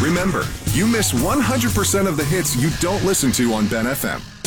Remember, you miss 100% of the hits you don't listen to on Ben FM.